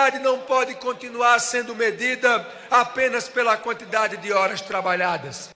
produtividade não pode continuar sendo medida apenas pela quantidade de horas trabalhadas.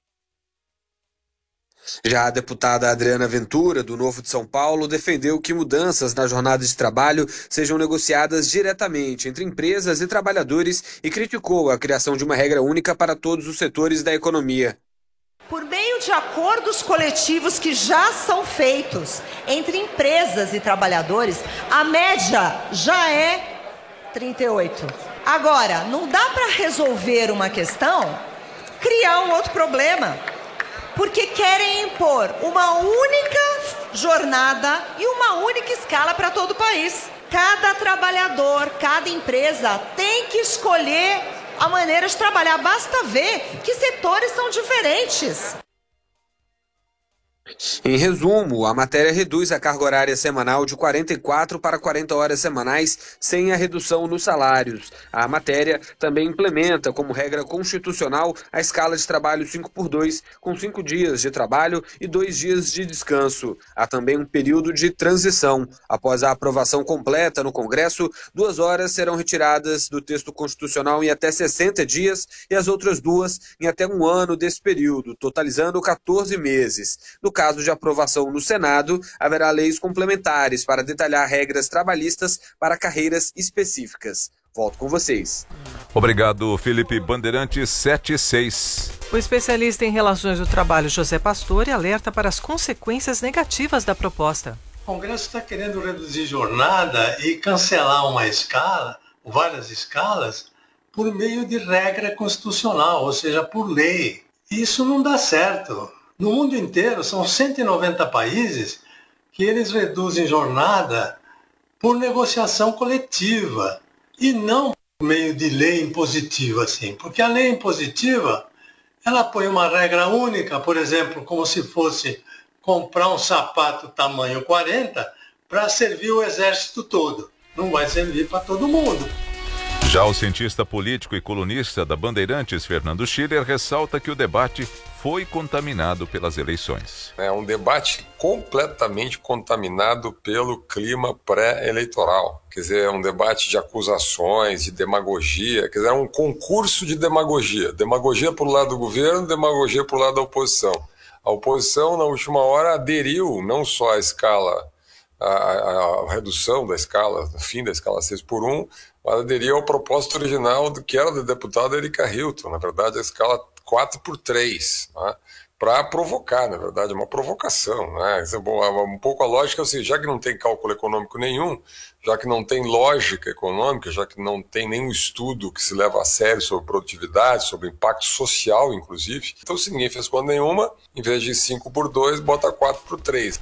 Já a deputada Adriana Ventura, do Novo de São Paulo, defendeu que mudanças na jornada de trabalho sejam negociadas diretamente entre empresas e trabalhadores e criticou a criação de uma regra única para todos os setores da economia. Por meio de acordos coletivos que já são feitos entre empresas e trabalhadores, a média já é 38. Agora, não dá para resolver uma questão, criar um outro problema. Porque querem impor uma única jornada e uma única escala para todo o país. Cada trabalhador, cada empresa tem que escolher a maneira de trabalhar. Basta ver que setores são diferentes. Em resumo, a matéria reduz a carga horária semanal de 44 para 40 horas semanais, sem a redução nos salários. A matéria também implementa, como regra constitucional, a escala de trabalho 5x2, com 5 dias de trabalho e 2 dias de descanso. Há também um período de transição. Após a aprovação completa no Congresso, 2 horas serão retiradas do texto constitucional em até 60 dias e as outras 2 em até 1 ano desse período, totalizando 14 meses. No caso de aprovação no Senado, haverá leis complementares para detalhar regras trabalhistas para carreiras específicas. Volto com vocês. Obrigado, Felipe. Bandeirantes 76. O especialista em relações do trabalho, José Pastore, alerta para as consequências negativas da proposta. O Congresso está querendo reduzir jornada e cancelar uma escala, várias escalas, por meio de regra constitucional, ou seja, por lei. Isso não dá certo. No mundo inteiro, são 190 países que eles reduzem jornada por negociação coletiva e não por meio de lei impositiva, assim. Porque a lei impositiva, ela põe uma regra única, por exemplo, como se fosse comprar um sapato tamanho 40 para servir o exército todo. Não vai servir para todo mundo. Já o cientista político e colunista da Bandeirantes, Fernando Schiller, ressalta que o debate foi contaminado pelas eleições. É um debate completamente contaminado pelo clima pré-eleitoral. Quer dizer, é um debate de acusações, de demagogia, quer dizer, é um concurso de demagogia. Demagogia para o lado do governo, demagogia para o lado da oposição. A oposição, na última hora, aderiu não só à escala, a redução da escala, o fim da escala 6x1, mas aderiu ao propósito original do que era da deputada Erika Hilton, na verdade a escala 4x3, né? Para provocar, na verdade, uma provocação. Né? Um pouco a lógica é assim, já que não tem cálculo econômico nenhum, já que não tem lógica econômica, já que não tem nenhum estudo que se leva a sério sobre produtividade, sobre impacto social, inclusive, então se ninguém fez conta nenhuma, em vez de 5x2, bota 4x3.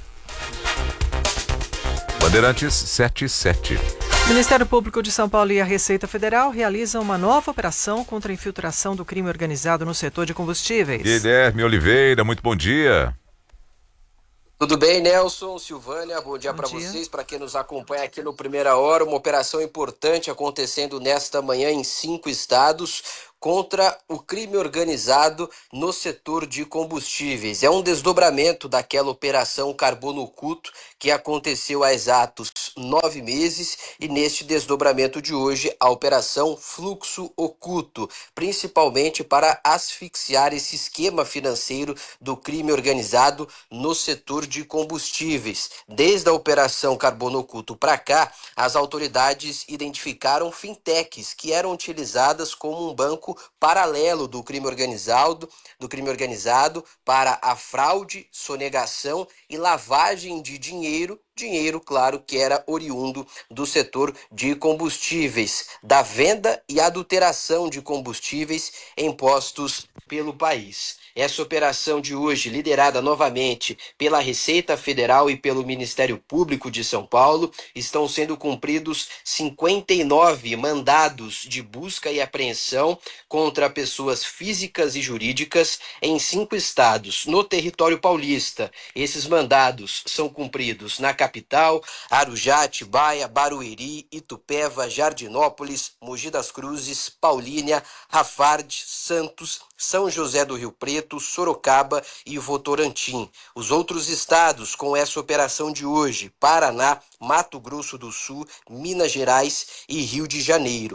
Bandeirantes 77. O Ministério Público de São Paulo e a Receita Federal realizam uma nova operação contra a infiltração do crime organizado no setor de combustíveis. Guilherme Oliveira, muito bom dia. Tudo bem, Nelson, Silvânia, bom dia para vocês, para quem nos acompanha aqui no Primeira Hora, uma operação importante acontecendo nesta manhã em 5 estados contra o crime organizado no setor de combustíveis. É um desdobramento daquela operação Carbono Oculto que aconteceu há exatos 9 meses e neste desdobramento de hoje a operação Fluxo Oculto, principalmente para asfixiar esse esquema financeiro do crime organizado no setor de combustíveis. Desde a operação Carbono Oculto para cá, as autoridades identificaram fintechs que eram utilizadas como um banco paralelo do crime organizado para a fraude, sonegação e lavagem de dinheiro, claro, que era oriundo do setor de combustíveis, da venda e adulteração de combustíveis em postos pelo país. Essa operação de hoje, liderada novamente pela Receita Federal e pelo Ministério Público de São Paulo, estão sendo cumpridos 59 mandados de busca e apreensão contra pessoas físicas e jurídicas em 5 estados no território paulista. Esses mandados são cumpridos na capital, Arujá, Atibaia, Barueri, Itupeva, Jardinópolis, Mogi das Cruzes, Paulínia, Rafard, Santos, São José do Rio Preto, Sorocaba e Votorantim. Os outros estados com essa operação de hoje, Paraná, Mato Grosso do Sul, Minas Gerais e Rio de Janeiro.